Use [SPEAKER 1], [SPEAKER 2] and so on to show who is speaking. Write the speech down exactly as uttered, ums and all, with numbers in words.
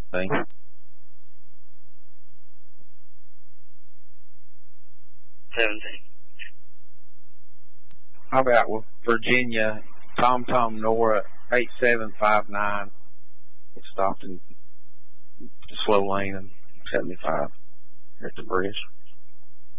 [SPEAKER 1] Thank you.
[SPEAKER 2] seventeen.
[SPEAKER 1] How about with Virginia, Tom Tom Nora, eight seven five nine. Stopped in the slow lane in seventy-five at the bridge.